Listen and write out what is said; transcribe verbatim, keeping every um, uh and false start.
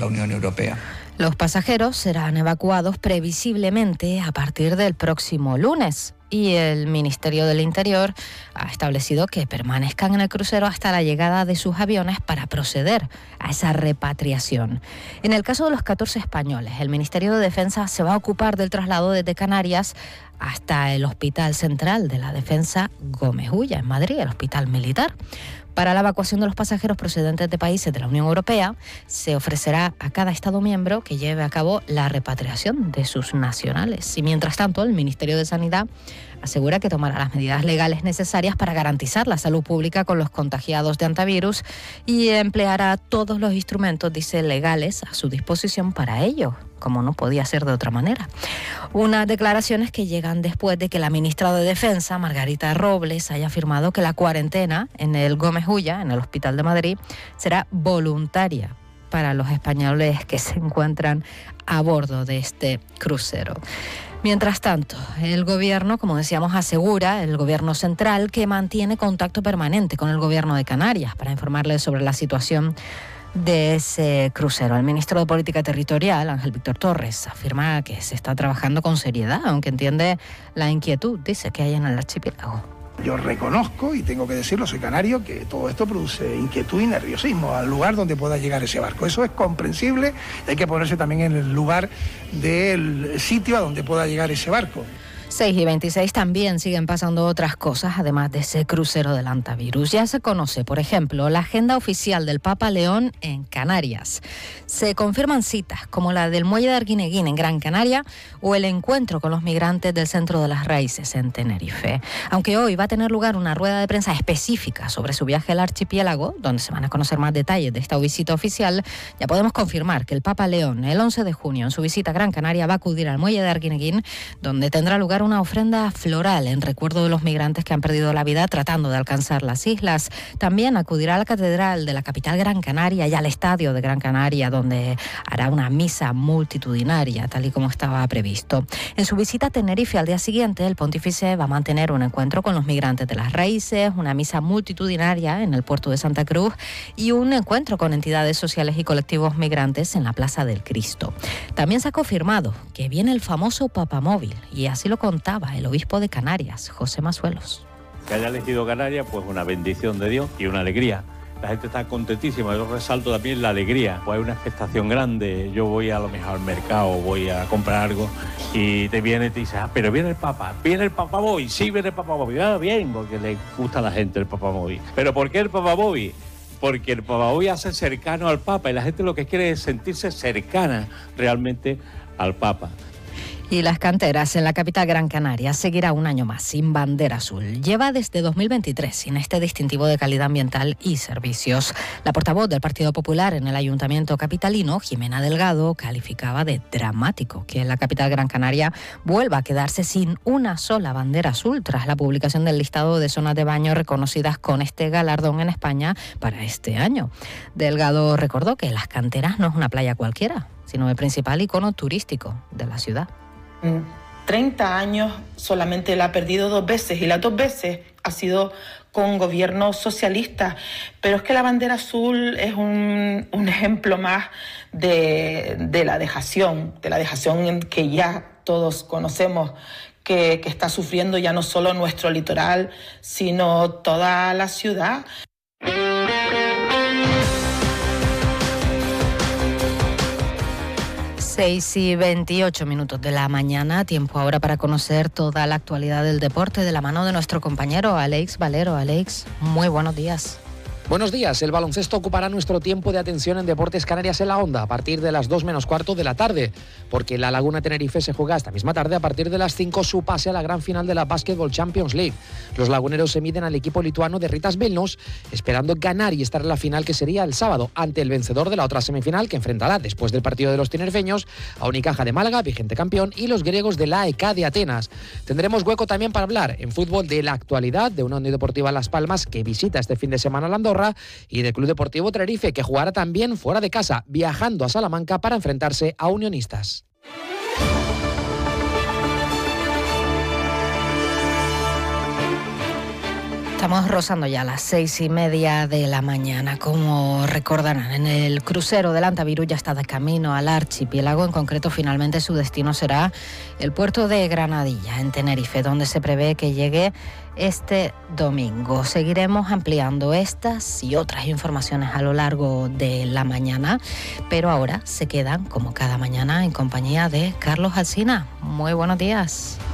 la Unión Europea. Los pasajeros serán evacuados previsiblemente a partir del próximo lunes y el Ministerio del Interior ha establecido que permanezcan en el crucero hasta la llegada de sus aviones para proceder a esa repatriación. En el caso de los catorce españoles, el Ministerio de Defensa se va a ocupar del traslado desde Canarias hasta el Hospital Central de la Defensa Gómez Ulla, en Madrid, el hospital militar. Para la evacuación de los pasajeros procedentes de países de la Unión Europea, se ofrecerá a cada Estado miembro que lleve a cabo la repatriación de sus nacionales. Y mientras tanto, el Ministerio de Sanidad asegura que tomará las medidas legales necesarias para garantizar la salud pública con los contagiados de antivirus y empleará todos los instrumentos, dice, legales a su disposición para ello, como no podía ser de otra manera. Unas declaraciones que llegan después de que la ministra de Defensa, Margarita Robles, haya afirmado que la cuarentena en el Gómez Ulla, en el Hospital de Madrid, será voluntaria para los españoles que se encuentran a bordo de este crucero. Mientras tanto, el gobierno, como decíamos, asegura, el gobierno central, que mantiene contacto permanente con el gobierno de Canarias para informarles sobre la situación de ese crucero. El ministro de Política Territorial, Ángel Víctor Torres, afirma que se está trabajando con seriedad, aunque entiende la inquietud, dice, que hay en el archipiélago. Yo reconozco, y tengo que decirlo, soy canario, que todo esto produce inquietud y nerviosismo al lugar donde pueda llegar ese barco. Eso es comprensible y hay que ponerse también en el lugar del sitio a donde pueda llegar ese barco. seis y veintiséis también siguen pasando otras cosas, además de ese crucero del antivirus. Ya se conoce, por ejemplo, la agenda oficial del Papa León en Canarias. Se confirman citas como la del Muelle de Arguineguín en Gran Canaria o el encuentro con los migrantes del Centro de las Raíces en Tenerife. Aunque hoy va a tener lugar una rueda de prensa específica sobre su viaje al archipiélago, donde se van a conocer más detalles de esta visita oficial, ya podemos confirmar que el Papa León, el once de junio, en su visita a Gran Canaria, va a acudir al Muelle de Arguineguín, donde tendrá lugar una ofrenda floral en recuerdo de los migrantes que han perdido la vida tratando de alcanzar las islas. También acudirá a la catedral de la capital Gran Canaria y al estadio de Gran Canaria, donde hará una misa multitudinaria, tal y como estaba previsto. En su visita a Tenerife al día siguiente, el pontífice va a mantener un encuentro con los migrantes de las raíces, una misa multitudinaria en el puerto de Santa Cruz y un encuentro con entidades sociales y colectivos migrantes en la Plaza del Cristo. También se ha confirmado que viene el famoso papamóvil, y así lo contaba el obispo de Canarias, José Masuelos. Que haya elegido Canarias, pues una bendición de Dios y una alegría. La gente está contentísima, yo resalto también la alegría, pues hay una expectación grande. Yo voy a lo mejor al mercado, voy a comprar algo y te viene y te dice, ah, pero viene el Papa, viene el Papa Móvil, sí viene el Papa Móvil, ah, bien, porque le gusta a la gente el Papa Móvil. ¿Pero por qué el Papa Móvil? Porque el Papa Móvil hace cercano al Papa y la gente lo que quiere es sentirse cercana realmente al Papa. Y las canteras en la capital Gran Canaria seguirá un año más sin bandera azul. Lleva desde dos mil veintitrés sin este distintivo de calidad ambiental y servicios. La portavoz del Partido Popular en el Ayuntamiento capitalino, Jimena Delgado, calificaba de dramático que la capital Gran Canaria vuelva a quedarse sin una sola bandera azul tras la publicación del listado de zonas de baño reconocidas con este galardón en España para este año. Delgado recordó que Las Canteras no es una playa cualquiera, sino el principal icono turístico de la ciudad. treinta años solamente la ha perdido dos veces y las dos veces ha sido con gobiernos socialistas, pero es que la bandera azul es un, un ejemplo más de, de la dejación, de la dejación que ya todos conocemos que, que está sufriendo ya no solo nuestro litoral, sino toda la ciudad. seis y veintiocho minutos de la mañana, tiempo ahora para conocer toda la actualidad del deporte de la mano de nuestro compañero Alex Valero. Alex, muy buenos días. Buenos días. El baloncesto ocupará nuestro tiempo de atención en Deportes Canarias en la Onda a partir de las dos menos cuarto de la tarde, porque la Laguna Tenerife se juega esta misma tarde a partir de las cinco su pase a la gran final de la Basketball Champions League. Los laguneros se miden al equipo lituano de Ritas Vilnius, esperando ganar y estar en la final, que sería el sábado, ante el vencedor de la otra semifinal, que enfrentará después del partido de los tinerfeños a Unicaja de Málaga, vigente campeón, y los griegos de la A E K de Atenas. Tendremos hueco también para hablar en fútbol de la actualidad de una Unión Deportiva Las Palmas que visita este fin de semana la Andorra, y del Club Deportivo Tenerife, que jugará también fuera de casa, viajando a Salamanca para enfrentarse a Unionistas. Estamos rozando ya las seis y media de la mañana. Como recordarán, en el crucero del Antaviru ya está de camino al archipiélago. En concreto, finalmente su destino será el puerto de Granadilla, en Tenerife, donde se prevé que llegue este domingo. Seguiremos ampliando estas y otras informaciones a lo largo de la mañana, pero ahora se quedan, como cada mañana, en compañía de Carlos Alsina. Muy buenos días.